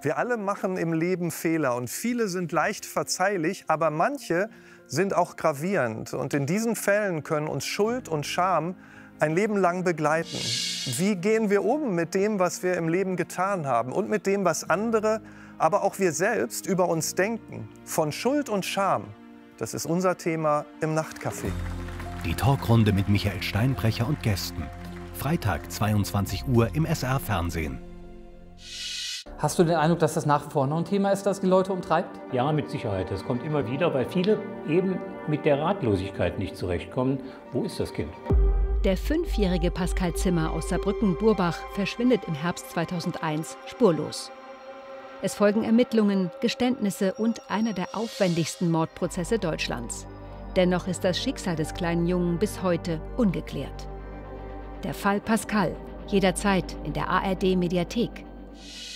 Wir alle machen im Leben Fehler und viele sind leicht verzeihlich, aber manche sind auch gravierend. Und in diesen Fällen können uns Schuld und Scham ein Leben lang begleiten. Wie gehen wir um mit dem, was wir im Leben getan haben und mit dem, was andere, aber auch wir selbst über uns denken? Von Schuld und Scham, das ist unser Thema im Nachtcafé. Die Talkrunde mit Michael Steinbrecher und Gästen. Freitag, 22 Uhr im SR-Fernsehen. Hast du den Eindruck, dass das nach wie vor noch ein Thema ist, das die Leute umtreibt? Ja, mit Sicherheit. Das kommt immer wieder, weil viele eben mit der Ratlosigkeit nicht zurechtkommen. Wo ist das Kind? Der 5-jährige Pascal Zimmer aus Saarbrücken-Burbach verschwindet im Herbst 2001 spurlos. Es folgen Ermittlungen, Geständnisse und einer der aufwendigsten Mordprozesse Deutschlands. Dennoch ist das Schicksal des kleinen Jungen bis heute ungeklärt. Der Fall Pascal, jederzeit in der ARD-Mediathek.